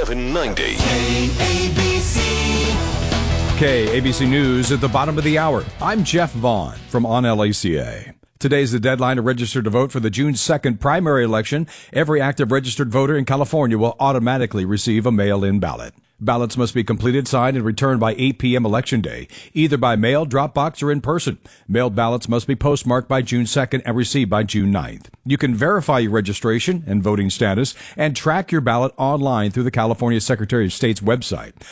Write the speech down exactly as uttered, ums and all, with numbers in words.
seven ninety. K A B C. K A B C News at the bottom of the hour. I'm Jeff Vaughn from On L A C A. Today's the deadline to register to vote for the June second primary election. Every active registered voter in California will automatically receive a mail-in ballot. Ballots must be completed, signed, and returned by eight p.m. Election Day, either by mail, drop box, or in person. Mailed ballots must be postmarked by June second and received by June ninth. You can verify your registration and voting status and track your ballot online through the California Secretary of State's website.